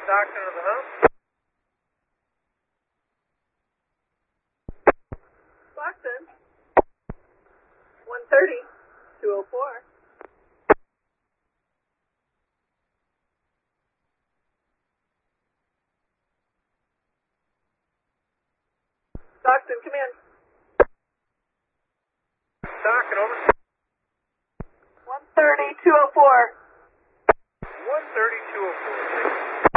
Stockton to the hump. Stockton. 130, 204. Stockton, come in. Stockton, over. 130, 204.